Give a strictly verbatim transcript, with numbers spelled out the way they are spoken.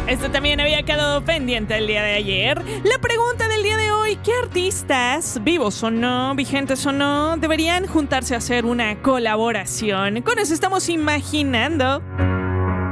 Esto también había quedado pendiente el día de ayer. La pregunta del día de hoy: ¿qué artistas, vivos o no, vigentes o no, deberían juntarse a hacer una colaboración? Con eso estamos imaginando